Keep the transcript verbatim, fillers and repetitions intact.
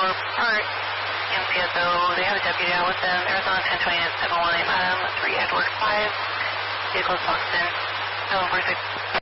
four Park, M C S O, they have a deputy out with them, Arizona ten twenty at seven one eight Madam, three Edward five, vehicles Boston, seven four six.